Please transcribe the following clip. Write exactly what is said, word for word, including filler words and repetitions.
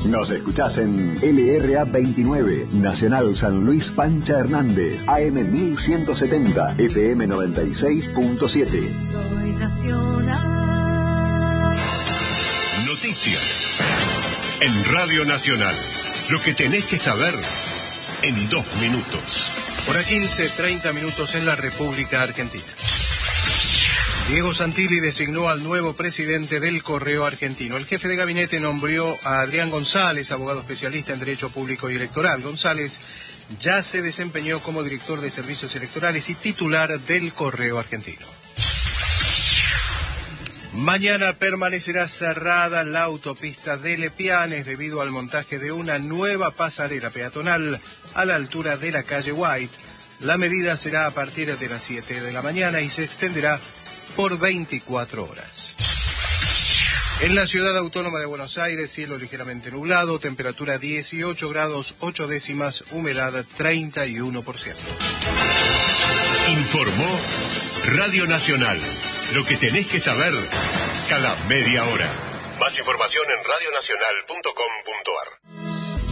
Nos escuchás en L R A veintinueve, Nacional San Luis Pancha Hernández, A M mil ciento setenta, F M noventa y seis punto siete. Soy Nacional. Noticias en Radio Nacional. Lo que tenés que saber en dos minutos. Hora quince, treinta minutos en la República Argentina. Diego Santilli designó al nuevo presidente del Correo Argentino. El jefe de gabinete nombró a Adrián González, abogado especialista en Derecho Público y Electoral. González ya se desempeñó como director de Servicios Electorales y titular del Correo Argentino. Mañana permanecerá cerrada la autopista de Lepianes debido al montaje de una nueva pasarela peatonal a la altura de la calle White. La medida será a partir de las siete de la mañana y se extenderá por veinticuatro horas. En la ciudad autónoma de Buenos Aires, cielo ligeramente nublado, temperatura dieciocho grados ocho décimas, humedad treinta y uno por ciento. Informó Radio Nacional. Lo que tenés que saber cada media hora. Más información en radionacional punto com punto ar.